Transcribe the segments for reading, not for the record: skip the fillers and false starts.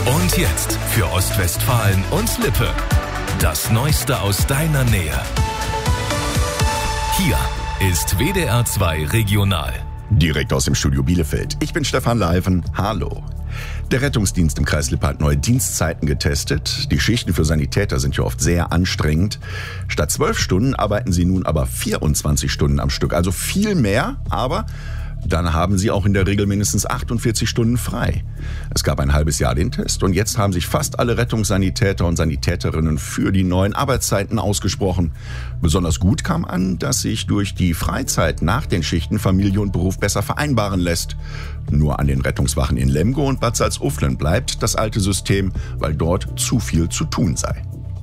Und jetzt für Ostwestfalen und Lippe. Das Neueste aus deiner Nähe. Hier ist WDR 2 Regional. Direkt aus dem Studio Bielefeld. Ich bin Stefan Leiven. Hallo. Der Rettungsdienst im Kreis Lippe hat neue Dienstzeiten getestet. Die Schichten für Sanitäter sind ja oft sehr anstrengend. Statt 12 Stunden arbeiten sie nun aber 24 Stunden am Stück. Also viel mehr, aber dann haben sie auch in der Regel mindestens 48 Stunden frei. Es gab ein halbes Jahr den Test und jetzt haben sich fast alle Rettungssanitäter und Sanitäterinnen für die neuen Arbeitszeiten ausgesprochen. Besonders gut kam an, dass sich durch die Freizeit nach den Schichten Familie und Beruf besser vereinbaren lässt. Nur an den Rettungswachen in Lemgo und Bad Salzuflen bleibt das alte System, weil dort zu viel zu tun sei.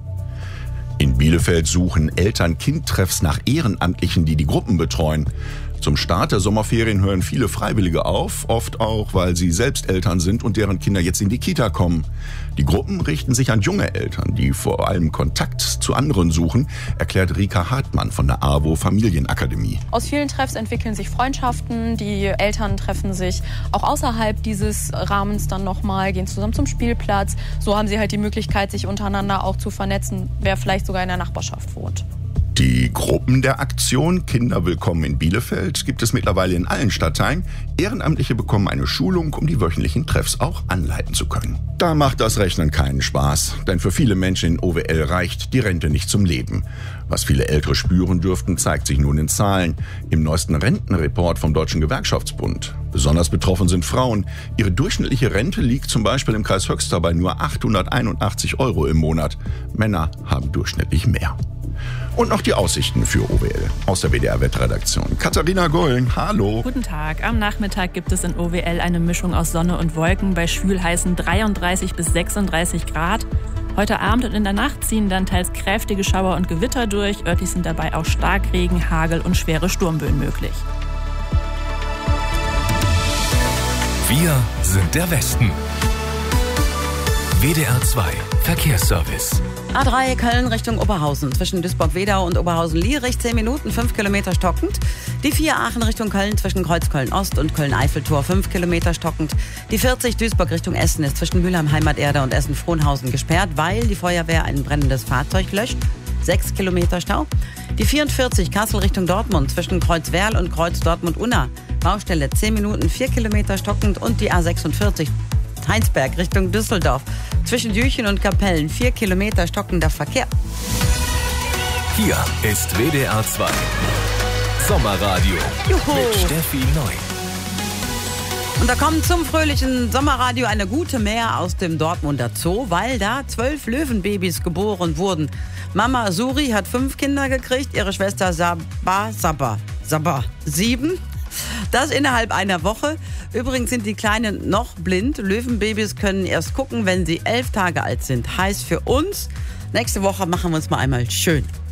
In Bielefeld suchen Eltern-Kind-Treffs nach Ehrenamtlichen, die Gruppen betreuen. Zum Start der Sommerferien hören viele Freiwillige auf, oft auch, weil sie selbst Eltern sind und deren Kinder jetzt in die Kita kommen. Die Gruppen richten sich an junge Eltern, die vor allem Kontakt zu anderen suchen, erklärt Rika Hartmann von der AWO Familienakademie. Aus vielen Treffs entwickeln sich Freundschaften, die Eltern treffen sich auch außerhalb dieses Rahmens dann nochmal, gehen zusammen zum Spielplatz. So haben sie halt die Möglichkeit, sich untereinander auch zu vernetzen, wer vielleicht sogar in der Nachbarschaft wohnt. Die Gruppen der Aktion Kinder willkommen in Bielefeld gibt es mittlerweile in allen Stadtteilen. Ehrenamtliche bekommen eine Schulung, um die wöchentlichen Treffs auch anleiten zu können. Da macht das Rechnen keinen Spaß, denn für viele Menschen in OWL reicht die Rente nicht zum Leben. Was viele Ältere spüren dürften, zeigt sich nun in Zahlen. Im neuesten Rentenreport vom Deutschen Gewerkschaftsbund. Besonders betroffen sind Frauen. Ihre durchschnittliche Rente liegt zum Beispiel im Kreis Höxter bei nur 881 € im Monat. Männer haben durchschnittlich mehr. Und noch die Aussichten für OWL aus der WDR-Wettredaktion. Katharina Gollen, hallo. Guten Tag. Am Nachmittag gibt es in OWL eine Mischung aus Sonne und Wolken bei schwülheißen 33 bis 36 Grad. Heute Abend und in der Nacht ziehen dann teils kräftige Schauer und Gewitter durch. Örtlich sind dabei auch Starkregen, Hagel und schwere Sturmböen möglich. Wir sind der Westen. WDR 2 Verkehrsservice. A3 Köln Richtung Oberhausen. Zwischen Duisburg-Wedau und Oberhausen-Lierich 10 Minuten, 5 Kilometer stockend. Die 4 Aachen Richtung Köln zwischen Kreuz-Köln-Ost und Köln-Eiffeltor 5 Kilometer stockend. Die 40 Duisburg Richtung Essen ist zwischen Mülheim-Heimaterde und Essen-Frohnhausen gesperrt, weil die Feuerwehr ein brennendes Fahrzeug löscht. 6 Kilometer Stau. Die 44 Kassel Richtung Dortmund zwischen Kreuz-Werl und Kreuz-Dortmund-Unna. Baustelle 10 Minuten, 4 Kilometer stockend. Und die A46 Heinsberg Richtung Düsseldorf. Zwischen Jüchen und Kapellen 4 Kilometer stockender Verkehr. Hier ist WDR 2 Sommerradio. Juhu. Mit Steffi Neu. Und da kommt zum fröhlichen Sommerradio eine gute Mehr aus dem Dortmunder Zoo, weil da 12 Löwenbabys geboren wurden. Mama Suri hat 5 Kinder gekriegt, ihre Schwester Sabba 7. Das innerhalb einer Woche. Übrigens sind die Kleinen noch blind. Löwenbabys können erst gucken, wenn sie 11 Tage alt sind. Heißt für uns, nächste Woche machen wir uns mal einmal schön.